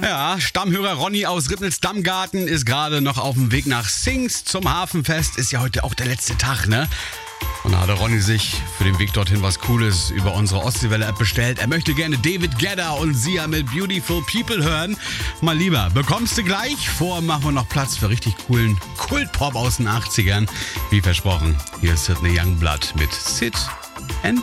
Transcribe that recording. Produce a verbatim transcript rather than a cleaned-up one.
Ja, Stammhörer Ronny aus Ribnitz-Dammgarten ist gerade noch auf dem Weg nach Sings zum Hafenfest. Ist ja heute auch der letzte Tag, ne? Und da hatte Ronny sich für den Weg dorthin was Cooles über unsere Ostseewelle-App bestellt. Er möchte gerne David Guetta und Sia mit Beautiful People hören. Mal lieber, bekommst du gleich. Vor machen wir noch Platz für richtig coolen Kultpop aus den achtzigern. Wie versprochen, hier ist Sidney Youngblood mit Sit and